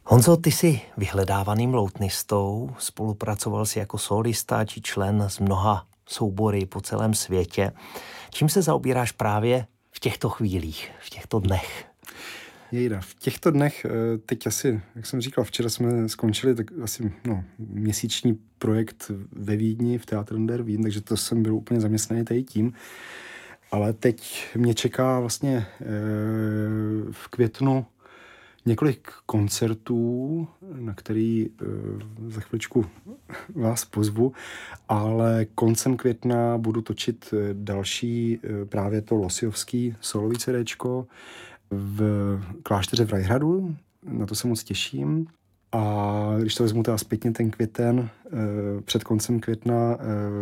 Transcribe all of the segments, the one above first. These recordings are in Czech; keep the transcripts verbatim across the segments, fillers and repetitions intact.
Honzo, ty jsi vyhledávaným loutnistou, spolupracoval jsi jako solista či člen s mnoha soubory po celém světě. Čím se zaobíráš právě v těchto chvílích, v těchto dnech? Jejda, v těchto dnech, teď asi, jak jsem říkal, včera jsme skončili tak asi no, měsíční projekt ve Vídni, v Teatru der Wien, takže to jsem byl úplně zaměstnaný tady tím. Ale teď mě čeká vlastně v květnu několik koncertů, na který za chviličku vás pozvu, ale koncem května budu točit další právě to losjovský solový CDčko v klášteře v Rajhradu, na to se moc těším. A když to vezmu teda zpětně ten květen, před koncem května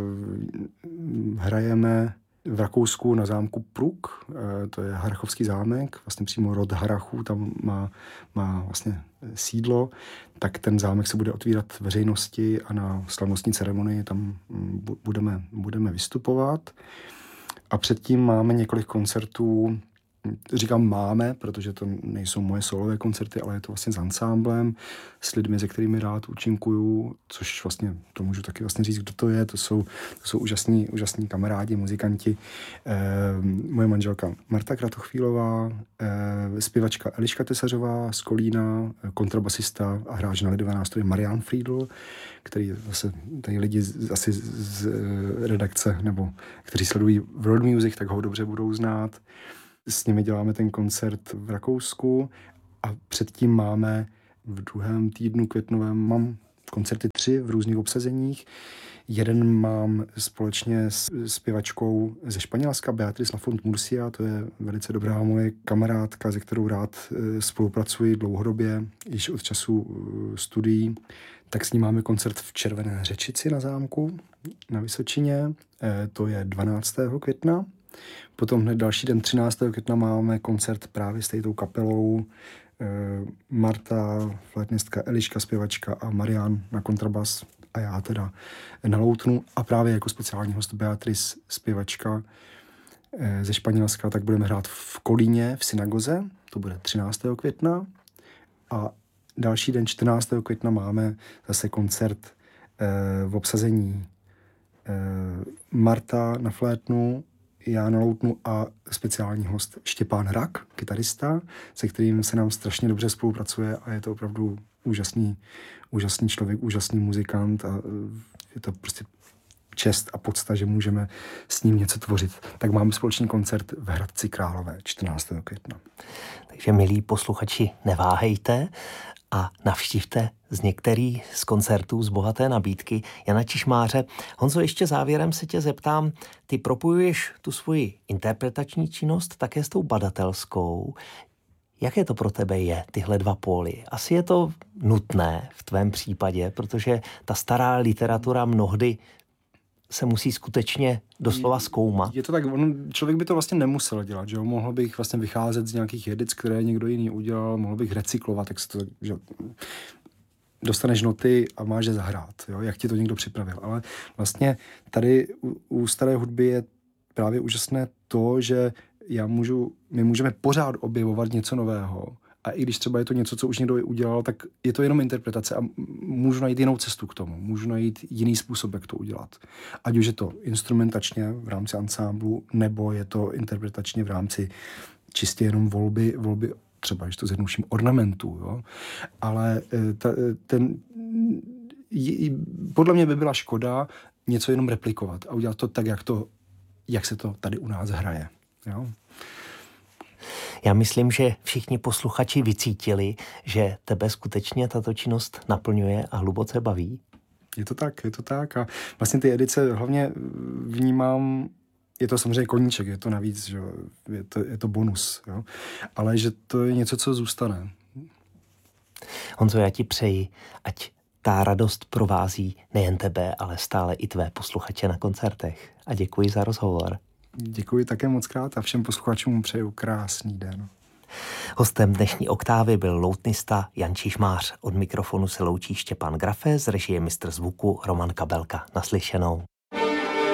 hrajeme v Rakousku na zámku Pruk, to je Harrachovský zámek, vlastně přímo rod Harrachů, tam má, má vlastně sídlo, tak ten zámek se bude otvírat veřejnosti a na slavnostní ceremonii tam budeme, budeme vystupovat. A předtím máme několik koncertů, říkám máme, protože to nejsou moje solové koncerty, ale je to vlastně s ansámblem, s lidmi, se kterými rád účinkuju, což vlastně, to můžu taky vlastně říct, kdo to je, to jsou, to jsou úžasní, úžasní kamarádi, muzikanti. E, moje manželka Marta Kratochvílová, e, zpěvačka Eliška Tesařová z Kolína, kontrabasista a hráč na lidové nástroje Marian Friedl, který zase tady lidi z, asi z redakce, nebo kteří sledují world music, tak ho dobře budou znát. S nimi děláme ten koncert v Rakousku a předtím máme v druhém týdnu květnovém, mám koncerty tři v různých obsazeních. Jeden mám společně s zpěvačkou ze Španělska, Beatriz Lafont Murcia, to je velice dobrá moje kamarádka, se kterou rád spolupracuji dlouhodobě, již od času studií. Tak s ní máme koncert v Červené Řečici na zámku na Vysočině, to je dvanáctého května. Potom hned další den třináctého května máme koncert právě s této kapelou. Marta, flétnistka, Eliška, zpěvačka a Marian na kontrabas a já teda na loutnu. A právě jako speciální host Beatriz, zpěvačka ze Španělska, tak budeme hrát v Kolíně v synagoze, to bude třináctého května. A další den čtrnáctého května máme zase koncert v obsazení Marta na flétnu, já na loutnu a speciální host Štěpán Hrak, kytarista, se kterým se nám strašně dobře spolupracuje a je to opravdu úžasný, úžasný člověk, úžasný muzikant a je to prostě čest a podsta, že můžeme s ním něco tvořit. Tak máme společný koncert v Hradci Králové čtrnáctého května. Takže milí posluchači, neváhejte a navštivte z některých z koncertů z bohaté nabídky Jana Čižmáře. Honzo, ještě závěrem se tě zeptám, ty propojuješ tu svoji interpretační činnost také s tou badatelskou. Jaké to pro tebe je, tyhle dva póly? Asi je to nutné v tvém případě, protože ta stará literatura mnohdy se musí skutečně doslova zkoumat. Je to tak, on, člověk by to vlastně nemusel dělat, že jo? Mohl bych vlastně vycházet z nějakých edic, které někdo jiný udělal, mohl bych recyklovat, tak to, že dostaneš noty a máš je zahrát, jo? Jak ti to někdo připravil. Ale vlastně tady u, u staré hudby je právě úžasné to, že já můžu, my můžeme pořád objevovat něco nového. A i když třeba je to něco, co už někdo udělal, tak je to jenom interpretace a můžu najít jinou cestu k tomu. Můžu najít jiný způsob, jak to udělat. Ať už je to instrumentačně v rámci ansámblu, nebo je to interpretačně v rámci čistě jenom volby, volby třeba, když to zjednoduším, ornamentů. Jo? Ale ta, ten, podle mě by byla škoda něco jenom replikovat a udělat to tak, jak, to, jak se to tady u nás hraje. Jo? Já myslím, že všichni posluchači vycítili, že tebe skutečně tato činnost naplňuje a hluboce baví. Je to tak, je to tak. A vlastně ty edice hlavně vnímám, je to samozřejmě koníček, je to navíc, že je to, je to bonus, jo? Ale že to je něco, co zůstane. Honzo, já ti přeji, ať ta radost provází nejen tebe, ale stále i tvé posluchače na koncertech. A děkuji za rozhovor. Děkuji také moc krát a všem posluchačům přeju krásný den. Hostem dnešní oktávy byl loutnista Jan Čižmář. Od mikrofonu se loučí Štěpán Grafe, z režie mistr zvuku Roman Kabelka. Naslyšenou.